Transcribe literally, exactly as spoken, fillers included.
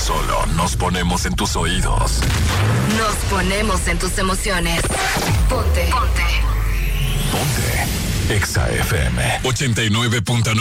solo nos ponemos en tus oídos. Nos ponemos en tus emociones. Ponte. Ponte. Ponte. Exa F M ochenta y nueve punto nueve.